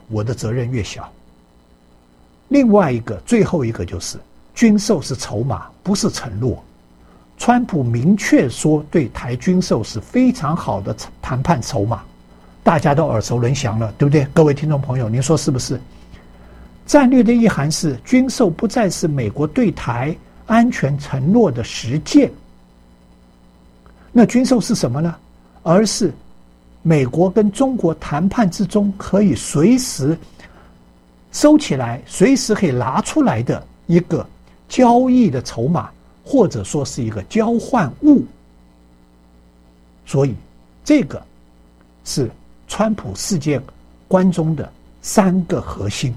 我的责任越小。另外一个，最后一个就是军售是筹码，不是承诺。川普明确说对台军售是非常好的谈判筹码，大家都耳熟能详了，对不对？各位听众朋友，您说是不是？战略的意涵是，军售不再是美国对台安全承诺的实践。那军售是什么呢？而是美国跟中国谈判之中可以随时收起来，随时可以拿出来的一个交易的筹码，或者说是一个交换物。所以这个是川普世界观中的3个核心。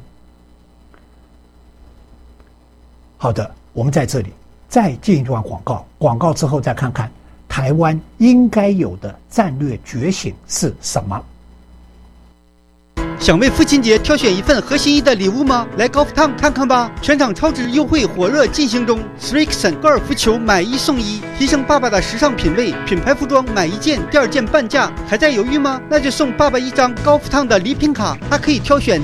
好的，我们在这里再进一段广告，广告之后再看看台湾应该有的战略觉醒是什么。 想为父亲节挑选一份合心意的礼物吗？来高福烫看看吧！全场超值优惠火热进行中 ，Srixon 高尔夫球买1送1，提升爸爸的时尚品味。品牌服装买1件第2件半价，还在犹豫吗？那就送爸爸1张高福烫的礼品卡，他可以挑选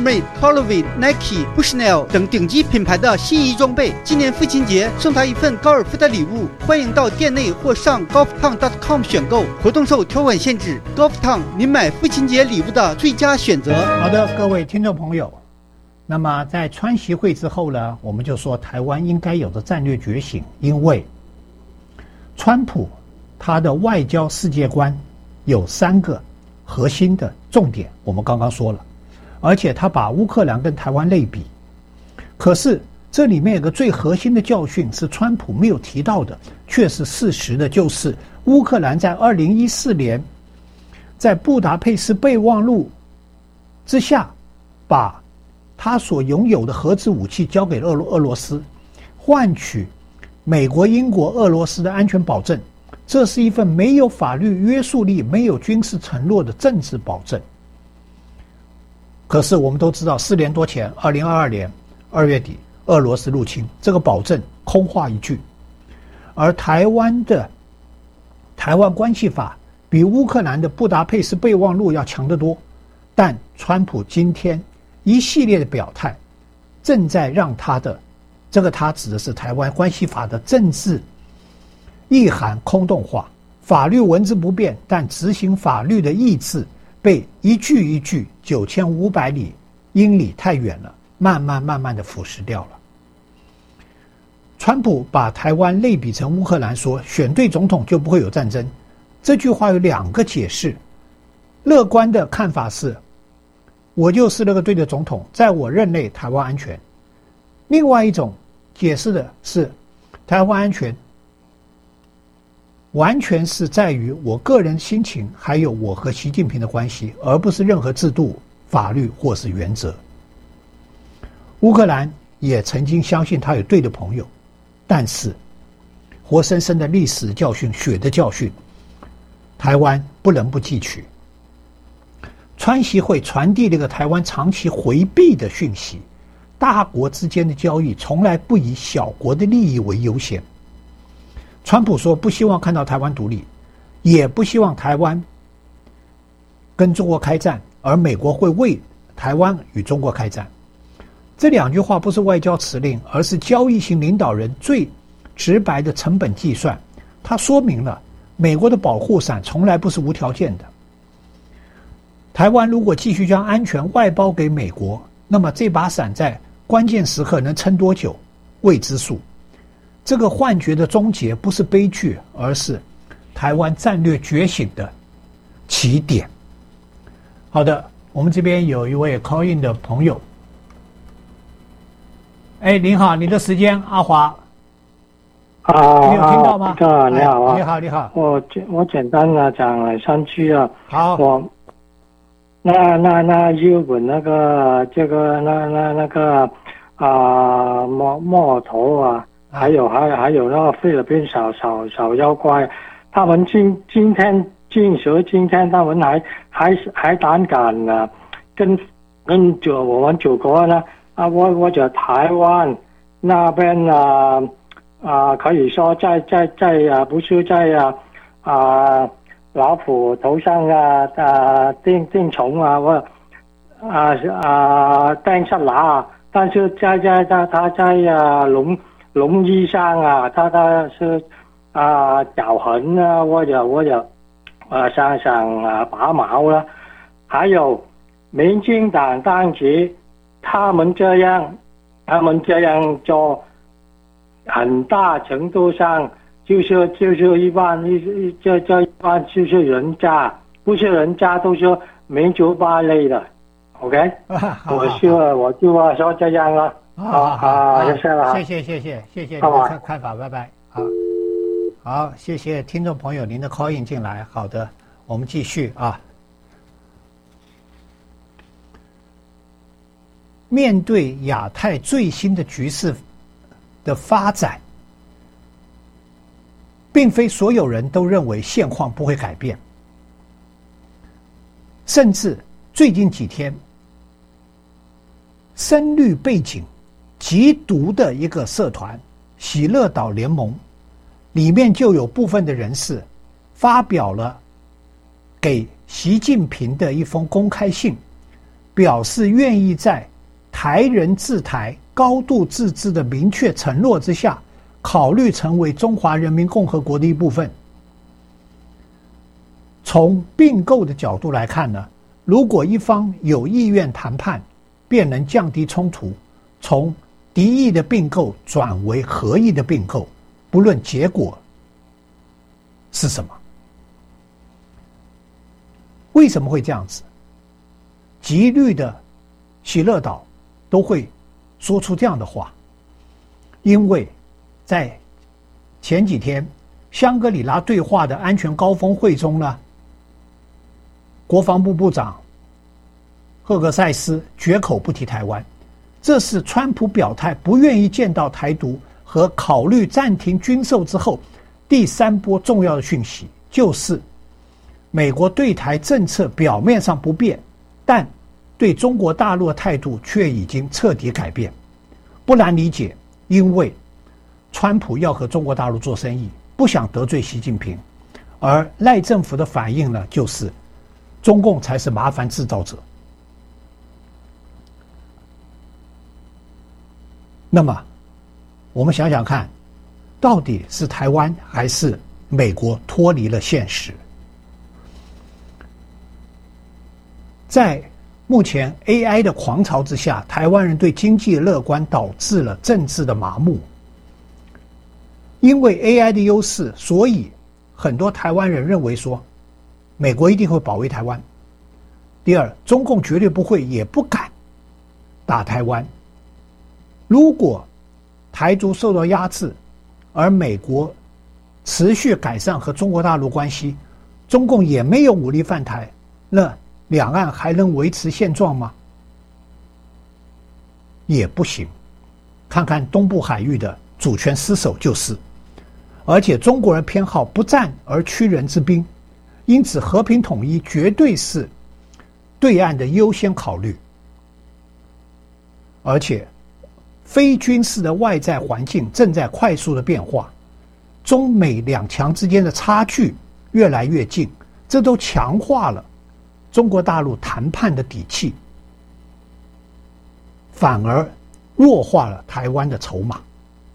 TaylorMade、Holloway、Nike、Bushnell 等顶级品牌的心仪装备。今年父亲节送他一份高尔夫的礼物，欢迎到店内或上高福烫 .com 选购。活动受条款限制，高福烫您买父亲节礼物的最佳选择。 好的，各位听众朋友，那么在川习会之后呢，我们就说台湾应该有的战略觉醒，因为川普他的外交世界观有3个核心的重点，我们刚刚说了，而且他把乌克兰跟台湾类比，可是这里面有个最核心的教训是川普没有提到的，却是事实的，就是乌克兰在2014年在布达佩斯备忘录之下，把他所拥有的核子武器交给俄罗斯，换取美国、英国、俄罗斯的安全保证。这是一份没有法律约束力、没有军事承诺的政治保证。可是我们都知道，4年多前，2022年2月底，俄罗斯入侵，这个保证空话一句。而台湾的台湾关系法比乌克兰的布达佩斯备忘录要强得多。但川普今天一系列的表态，正在让他的这个他指的是台湾关系法的政治意涵空洞化，法律文字不变，但执行法律的意志被一句一句9500英里太远了，慢慢的腐蚀掉了。川普把台湾类比成乌克兰，说选对总统就不会有战争。这句话有2个解释，乐观的看法是，我就是那个对的总统，在我任内台湾安全。另外一种解释的是，台湾安全完全是在于我个人心情，还有我和习近平的关系，而不是任何制度、法律或是原则。乌克兰也曾经相信他有对的朋友，但是活生生的历史教训、血的教训，台湾不能不记取。川习会传递了一个台湾长期回避的讯息，大国之间的交易从来不以小国的利益为优先。川普说不希望看到台湾独立，也不希望台湾跟中国开战，而美国会为台湾与中国开战。这2句话不是外交辞令，而是交易型领导人最直白的成本计算。它说明了美国的保护伞从来不是无条件的。台湾如果继续将安全外包给美国，那么这把伞在关键时刻能撑多久，未知数。这个幻觉的终结不是悲剧，而是台湾战略觉醒的起点。好的，我们这边有一位 call in 的朋友。您好，你的时间，阿华。你有听到吗？ 你好啊， 你好。 我简单的讲来3句啊。 好。 那日本那个木头啊，还有那个菲律宾小妖怪，他们今天他们还胆敢啊，跟我们祖国呢我觉得台湾那边可以说在不是在老虎头上钉虫啊， 钉出拿，但是他在龙衣上他是脚痕或者想拔毛了，还有民进党当局他们这样做，很大程度上就是一般就是人渣，不是人渣都是民主败类的。OK， 我就说这样了。谢谢了。 谢谢您的看法，拜拜。好，谢谢听众朋友您的 call in 进来。好的，我们继续啊。面对亚太最新的局势的发展，并非所有人都认为现况不会改变，甚至最近几天，深绿背景极毒的一个社团喜乐岛联盟里面就有部分的人士发表了给习近平的一封公开信，表示愿意在台人治台、高度自治的明确承诺之下，考虑成为中华人民共和国的一部分。从并购的角度来看呢，如果一方有意愿谈判，便能降低冲突，从敌意的并购转为合意的并购，不论结果是什么。为什么会这样子？极绿的喜乐岛都会说出这样的话，因为在前几天香格里拉对话的安全高峰会中呢，国防部部长赫格塞斯绝口不提台湾，这是川普表态不愿意见到台独和考虑暂停军售之后第三波重要的讯息，就是美国对台政策表面上不变，但对中国大陆的态度却已经彻底改变。不难理解，因为川普要和中国大陆做生意，不想得罪习近平，而赖政府的反应呢，就是中共才是麻烦制造者。那么我们想想看，到底是台湾还是美国脱离了现实？在目前 AI 的狂潮之下，台湾人对经济乐观导致了政治的麻木。因为 AI 的优势，所以很多台湾人认为说美国一定会保卫台湾。第二，中共绝对不会也不敢打台湾。如果台独受到压制，而美国持续改善和中国大陆关系，中共也没有武力犯台，那两岸还能维持现状吗？也不行。看看东部海域的主权失守就是。而且中国人偏好不战而屈人之兵，因此和平统一绝对是对岸的优先考虑。而且非军事的外在环境正在快速的变化，中美两强之间的差距越来越近，这都强化了中国大陆谈判的底气，反而弱化了台湾的筹码。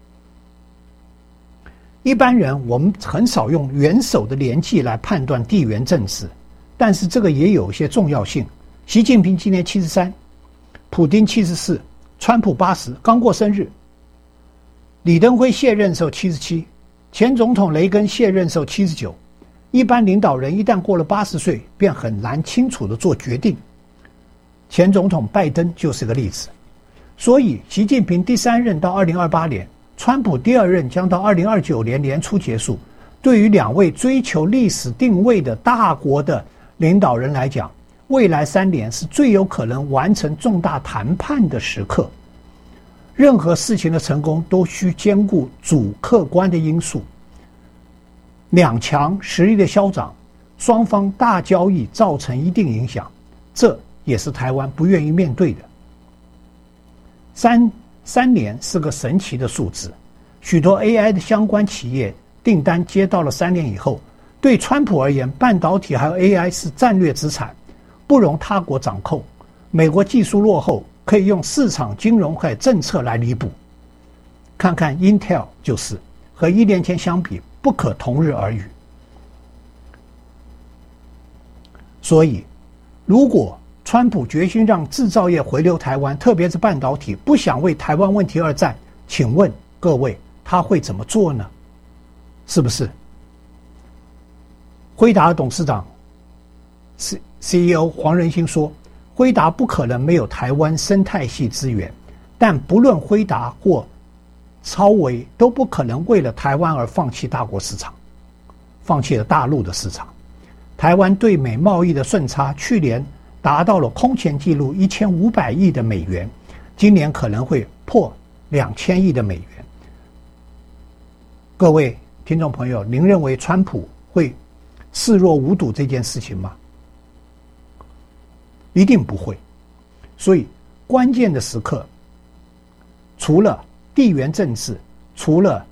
一般人我们很少用元首的年纪来判断地缘政治，但是这个也有一些重要性。习近平今年73，普丁74，川普80，刚过生日。李登辉卸任时候77，前总统雷根卸任时候79。一般领导人一旦过了80岁，便很难清楚地做决定。前总统拜登就是个例子。所以习近平第3任到2028年，川普第2任将到2029年年初结束。对于两位追求历史定位的大国的领导人来讲，未来3年是最有可能完成重大谈判的时刻。任何事情的成功都需兼顾主客观的因素。两强实力的消长，双方大交易造成一定影响，这也是台湾不愿意面对的。三年是个神奇的数字，许多 AI 的相关企业订单接到了3年以后，对川普而言，半导体还有 AI 是战略资产，不容他国掌控。 美国技术落后，可以用市场金融和政策来弥补。看看 Intel 就是和1年前相比不可同日而语。所以如果川普决心让制造业回流台湾，特别是半导体，不想为台湾问题而战，请问各位他会怎么做呢？是不是？辉达董事长 CEO 黄仁兴说，辉达不可能没有台湾生态系资源，但不论辉达或超微都不可能为了台湾而放弃大国市场，放弃了大陆的市场。台湾对美贸易的顺差去年达到了空前纪录1500亿的美元，今年可能会破2000亿的美元。各位听众朋友，您认为川普会视若无睹这件事情吗？一定不会。所以关键的时刻，除了地缘政治，除了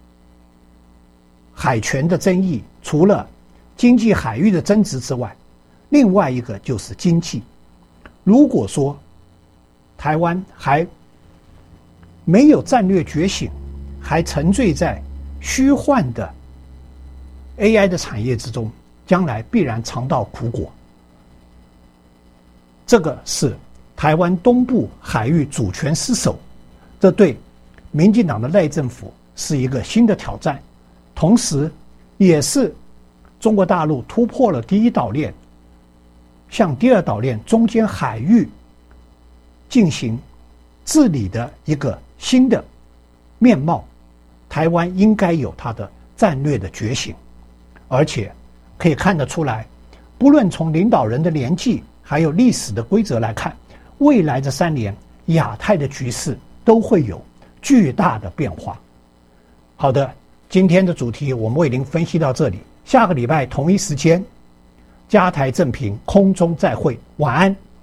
海权的争议，除了经济海域的争执之外，另外一个就是经济。如果说台湾还没有战略觉醒，还沉醉在虚幻的 AI 的产业之中，将来必然尝到苦果。这个是台湾东部海域主权失守，这对民进党的赖政府是一个新的挑战，同时也是中国大陆突破了第一岛链，向第二岛链中间海域进行治理的一个新的面貌。台湾应该有它的战略的觉醒，而且可以看得出来，不论从领导人的年纪还有历史的规则来看，未来这3年亚太的局势都会有巨大的变化。好的，今天的主题我们为您分析到这里，下个礼拜同一时间，加台正评空中再会，晚安。